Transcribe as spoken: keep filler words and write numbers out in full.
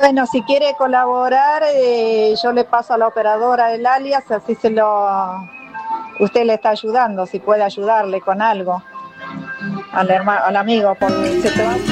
Bueno, si quiere colaborar, eh, yo le paso a la operadora el alias, así se lo, usted le está ayudando, si puede ayudarle con algo al hermano, al amigo, porque se te va.